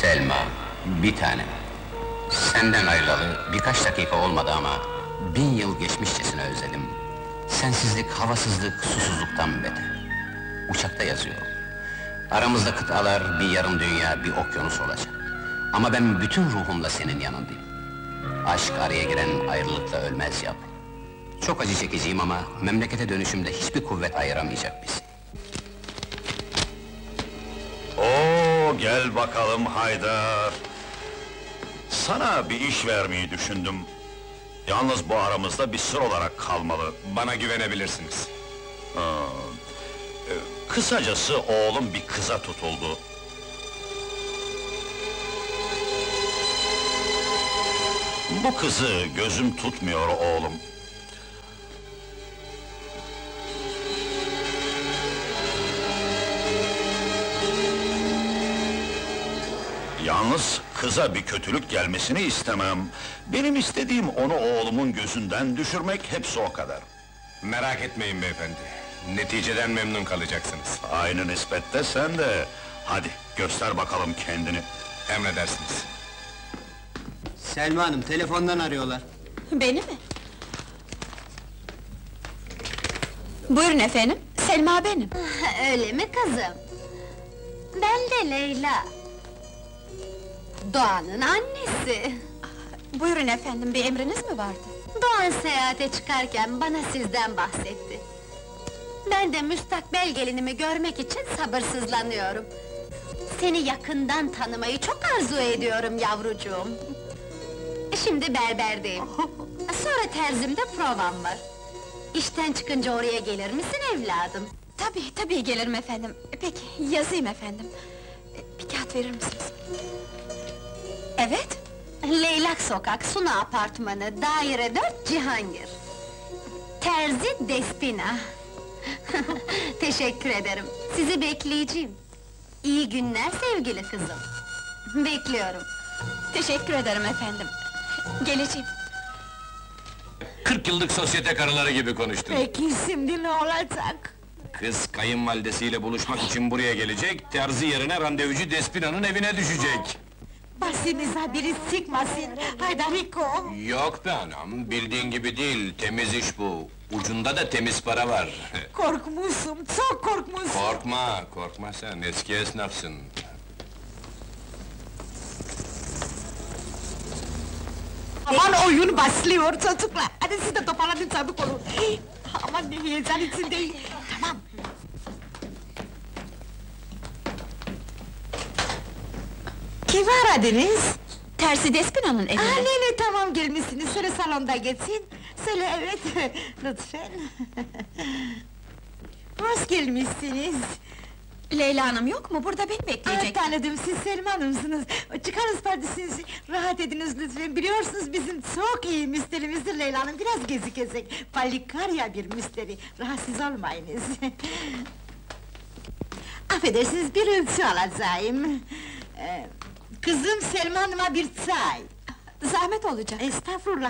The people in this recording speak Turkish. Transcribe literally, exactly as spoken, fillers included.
Selma, bir tanem. Senden ayrılalı birkaç dakika olmadı ama bin yıl geçmişçesine özledim. Sensizlik, havasızlık, susuzluktan beter. Uçakta yazıyorum. Aramızda kıtalar, bir yarım dünya, bir okyanus olacak. Ama ben bütün ruhumla senin yanındayım. Aşk araya giren ayrılıkla ölmez yavrum. Çok acı çekeceğim ama memlekete dönüşümde hiçbir kuvvet ayıramayacak bizi. Oo, gel bakalım Haydar! Sana bir iş vermeyi düşündüm. Yalnız bu aramızda bir sır olarak kalmalı. Bana güvenebilirsiniz. Ha, e, kısacası oğlum bir kıza tutuldu. Bu kızı gözüm tutmuyor oğlum. Yalnız kıza bir kötülük gelmesini istemem. Benim istediğim onu oğlumun gözünden düşürmek, hepsi o kadar. Merak etmeyin beyefendi. Neticeden memnun kalacaksınız. Aynı nispette sen de. Hadi göster bakalım kendini. Emredersiniz. Selma Hanım, telefondan arıyorlar. Beni mi? Buyurun efendim, Selma benim. Öyle mi kızım? Ben de Leyla. Doğan'ın annesi. Buyurun efendim, bir emriniz mi vardı? Doğan seyahate çıkarken bana sizden bahsetti. Ben de müstakbel gelinimi görmek için sabırsızlanıyorum. Seni yakından tanımayı çok arzu ediyorum yavrucuğum. Şimdi berberdeyim. Sonra terzimde provam var. İşten çıkınca oraya gelir misin evladım? Tabii, tabii gelirim efendim. Peki, yazayım efendim. Bir kağıt verir misiniz? Evet? Leylak Sokak, Suna Apartmanı, daire dört, Cihangir. Terzi Despina. Teşekkür ederim, sizi bekleyeceğim. İyi günler sevgili kızım. Bekliyorum. Teşekkür ederim efendim. Geleceğim. Kırk yıllık sosyete karıları gibi konuştun. Peki şimdi ne olacak? Kız kayınvalidesiyle buluşmak için buraya gelecek, terzi yerine randevucu Despina'nın evine düşecek. Başınıza biri sıkmasın, Haydariko! Yok be anam, bildiğin gibi değil, temiz iş bu. Ucunda da temiz para var. Korkmuşum, çok korkmuşum! Korkma, korkma sen, eski esnafsın. Aman oyun başlıyor çocuklar! Hadi siz de toparlanın çabuk olun! Aman ne heyecan içindeyim! Tamam! Kimi aradınız? Tersi Despina'nın evinde. Aa, ne ne tamam gelmişsiniz, şöyle salonda geçin! Söyle evet, lütfen! Hoş gelmişsiniz! Leyla Hanım yok mu? Burada beni Aa, bekleyecek. tanıdım, siz Selma Hanım'sınız! Çıkarız pardesinizi, rahat ediniz lütfen! Biliyorsunuz bizim çok iyi müşterimizdir Leyla Hanım, biraz gezi gezek! Palikarya bir müşteri, rahatsız olmayınız! Affedersiniz, bir ölçü alacağım! Ee, kızım Selma Hanım'a bir çay! Zahmet olacak. Estağfurullah!